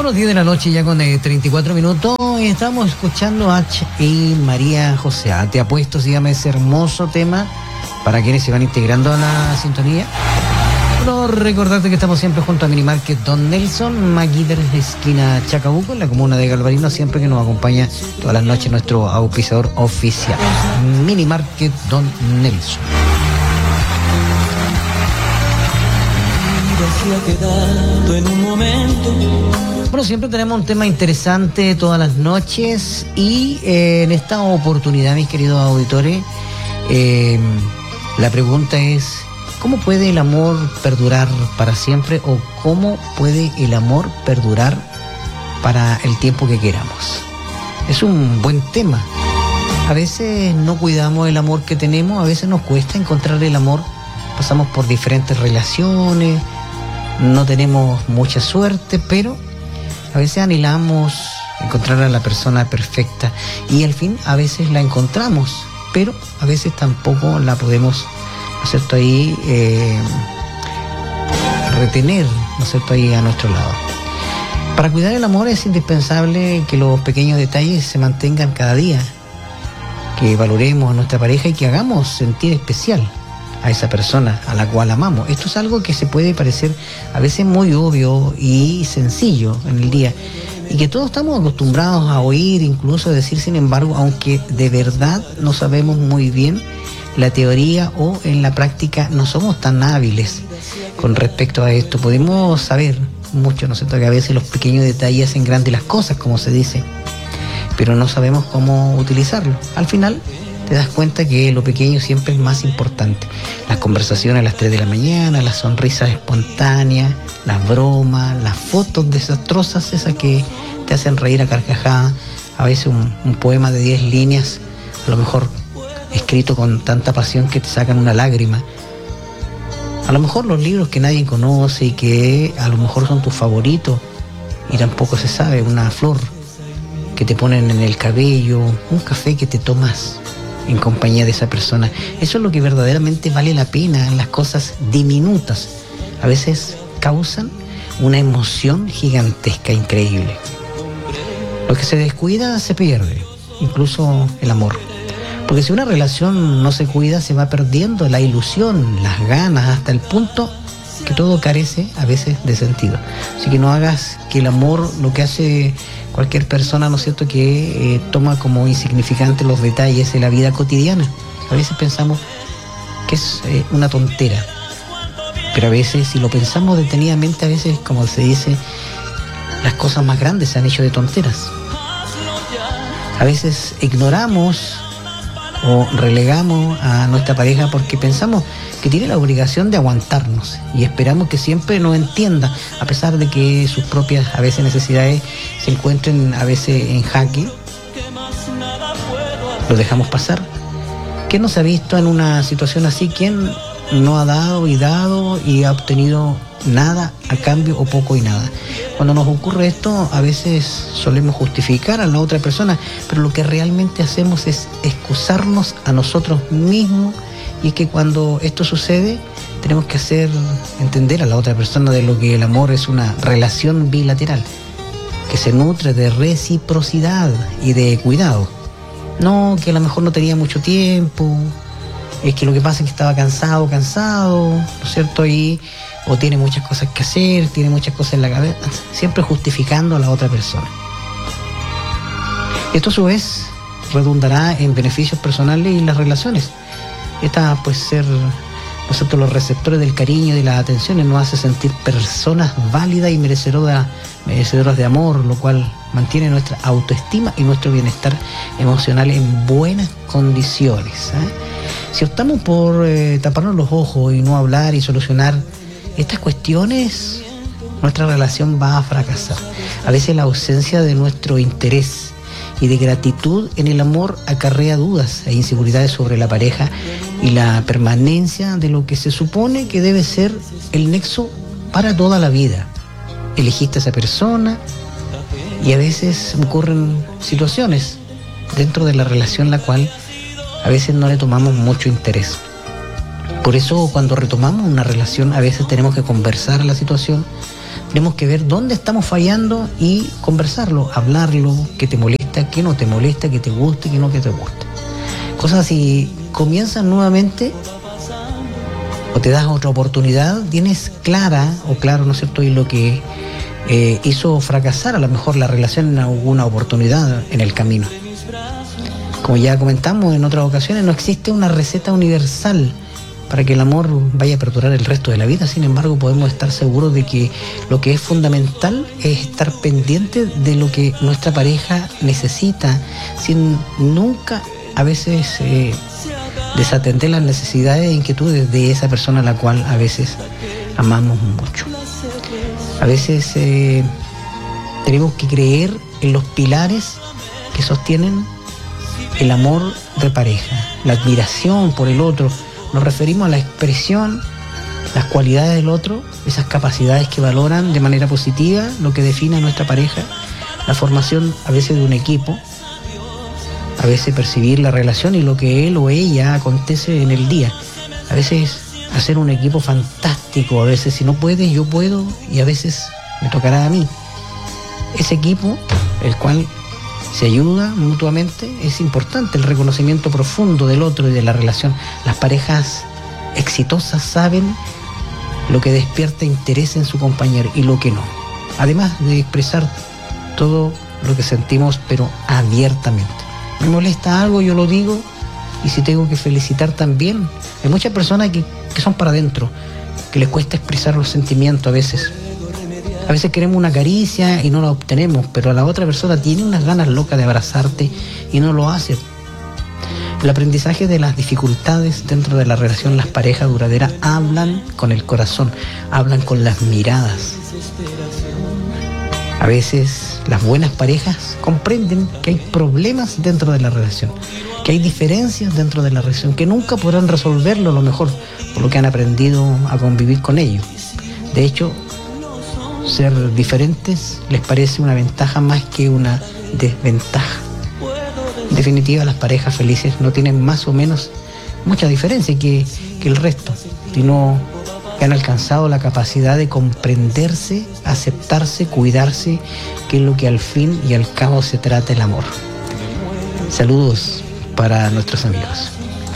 Bueno, 10 de la noche ya con 34 minutos. Estamos escuchando a H y María José. Te apuesto, se llama ese hermoso tema para quienes se van integrando a la sintonía. Bueno, recordarte que estamos siempre junto a Minimarket Don Nelson, Maguider, esquina Chacabuco, en la comuna de Galvarino, siempre que nos acompaña todas las noches nuestro auspiciador oficial, Minimarket Don Nelson. Bueno, siempre tenemos un tema interesante todas las noches y en esta oportunidad, mis queridos auditores, la pregunta es: ¿cómo puede el amor perdurar para siempre o cómo puede el amor perdurar para el tiempo que queramos? Es un buen tema. A veces no cuidamos el amor que tenemos, a veces nos cuesta encontrar el amor, pasamos por diferentes relaciones, no tenemos mucha suerte, pero a veces anhelamos encontrar a la persona perfecta y al fin a veces la encontramos, pero a veces tampoco la podemos, ¿no es cierto?, ahí retener, ¿no es cierto?, ahí a nuestro lado. Para cuidar el amor es indispensable que los pequeños detalles se mantengan cada día, que valoremos a nuestra pareja y que hagamos sentir especial a esa persona a la cual amamos. Esto es algo que se puede parecer a veces muy obvio y sencillo en el día, y que todos estamos acostumbrados a oír, incluso a decir, sin embargo, aunque de verdad no sabemos muy bien la teoría o en la práctica no somos tan hábiles con respecto a esto. Podemos saber mucho, ¿no es cierto?, que a veces los pequeños detalles hacen grandes las cosas, como se dice, pero no sabemos cómo utilizarlo. Al final te das cuenta que lo pequeño siempre es más importante. Las conversaciones a las 3 de la mañana, las sonrisas espontáneas, las bromas, las fotos desastrosas, esas que te hacen reír a carcajadas. A veces un poema de 10 líneas, a lo mejor escrito con tanta pasión que te sacan una lágrima. A lo mejor los libros que nadie conoce y que a lo mejor son tus favoritos y tampoco se sabe, una flor que te ponen en el cabello, un café que te tomas en compañía de esa persona. Eso es lo que verdaderamente vale la pena. Las cosas diminutas a veces causan una emoción gigantesca, increíble. Lo que se descuida se pierde, incluso el amor. Porque si una relación no se cuida, se va perdiendo la ilusión, las ganas, hasta el punto que todo carece a veces de sentido. Así que no hagas que el amor, lo que hace cualquier persona, ¿no es cierto?, que toma como insignificante los detalles de la vida cotidiana. A veces pensamos que es una tontera, pero a veces, si lo pensamos detenidamente, a veces, como se dice, las cosas más grandes se han hecho de tonteras. A veces ignoramos o relegamos a nuestra pareja porque pensamos que tiene la obligación de aguantarnos y esperamos que siempre nos entienda, a pesar de que sus propias a veces necesidades se encuentren a veces en jaque. Lo dejamos pasar. ¿Quién no se ha visto en una situación así? ¿Quién no ha dado y ha obtenido nada a cambio o poco y nada? Cuando nos ocurre esto, a veces solemos justificar a la otra persona, pero lo que realmente hacemos es excusarnos a nosotros mismos. Y es que cuando esto sucede, tenemos que hacer entender a la otra persona de lo que el amor es una relación bilateral, que se nutre de reciprocidad y de cuidado. No, que a lo mejor no tenía mucho tiempo, es que lo que pasa es que estaba cansado, ¿no es cierto? O tiene muchas cosas que hacer, tiene muchas cosas en la cabeza, siempre justificando a la otra persona. Esto a su vez redundará en beneficios personales y las relaciones. Esta, pues, ser nosotros los receptores del cariño y de las atenciones nos hace sentir personas válidas y merecedoras de amor, lo cual mantiene nuestra autoestima y nuestro bienestar emocional en buenas condiciones. Si optamos por taparnos los ojos y no hablar y solucionar estas cuestiones, nuestra relación va a fracasar. A veces la ausencia de nuestro interés y de gratitud en el amor acarrea dudas e inseguridades sobre la pareja y la permanencia de lo que se supone que debe ser el nexo para toda la vida. Elegiste a esa persona y a veces ocurren situaciones dentro de la relación la cual a veces no le tomamos mucho interés. Por eso, cuando retomamos una relación, a veces tenemos que conversar la situación, Tenemos que ver dónde estamos fallando y conversarlo, hablarlo, qué te molesta, qué no te molesta, qué te gusta, qué no que te gusta. Cosas así. Comienzan nuevamente o te das otra oportunidad, tienes clara o claro, ¿no es cierto?, y lo que hizo fracasar a lo mejor la relación en alguna oportunidad en el camino. Como ya comentamos en otras ocasiones, no existe una receta universal para que el amor vaya a perdurar el resto de la vida. Sin embargo, podemos estar seguros de que lo que es fundamental es estar pendiente de lo que nuestra pareja necesita, sin nunca a veces desatender las necesidades e inquietudes de esa persona a la cual a veces amamos mucho. A veces tenemos que creer en los pilares que sostienen el amor de pareja, la admiración por el otro. Nos referimos a la expresión, las cualidades del otro, esas capacidades que valoran de manera positiva lo que define a nuestra pareja, la formación a veces de un equipo, a veces percibir la relación y lo que él o ella acontece en el día. A veces hacer un equipo fantástico, a veces si no puedes, yo puedo y a veces me tocará a mí. Ese equipo, el cual se ayuda mutuamente, es importante, el reconocimiento profundo del otro y de la relación. Las parejas exitosas saben lo que despierta interés en su compañero y lo que no. Además de expresar todo lo que sentimos, pero abiertamente. Me molesta algo, yo lo digo, y si tengo que felicitar también. Hay muchas personas que son para adentro, que les cuesta expresar los sentimientos a veces. A veces queremos una caricia y no la obtenemos, pero la otra persona tiene unas ganas locas de abrazarte y no lo hace. El aprendizaje de las dificultades dentro de la relación, las parejas duraderas hablan con el corazón, hablan con las miradas. A veces las buenas parejas comprenden que hay problemas dentro de la relación, que hay diferencias dentro de la relación, que nunca podrán resolverlo a lo mejor por lo que han aprendido a convivir con ello. De hecho, ser diferentes les parece una ventaja más que una desventaja. En definitiva, las parejas felices no tienen más o menos mucha diferencia que el resto, sino que han alcanzado la capacidad de comprenderse, aceptarse, cuidarse, que es lo que al fin y al cabo se trata el amor. Saludos para nuestros amigos.